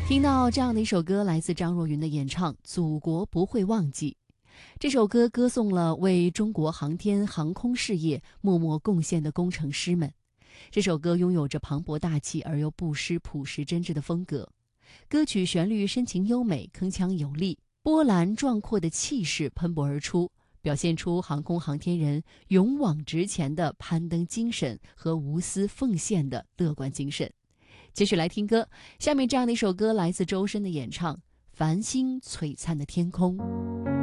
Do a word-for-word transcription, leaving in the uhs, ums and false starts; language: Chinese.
听到这样的一首歌，来自张若昀的演唱《祖国不会忘记》。这首歌歌颂了为中国航天航空事业默默贡献的工程师们。这首歌拥有着磅礴大气而又不失朴实真挚的风格，歌曲旋律深情优美，铿锵有力，波澜壮阔的气势喷薄而出，表现出航空航天人勇往直前的攀登精神和无私奉献的乐观精神。继续来听歌，下面这样的一首歌来自周深的演唱《繁星璀璨的天空》。